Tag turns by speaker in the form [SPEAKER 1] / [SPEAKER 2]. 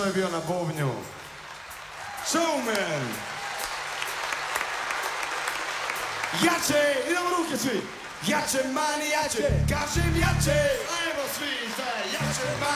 [SPEAKER 1] što je bio na bubnju. Showman! Jače, idemo ruke svi! Jače, mani, jače, kažem jače! Ajmo svi, jače, mani!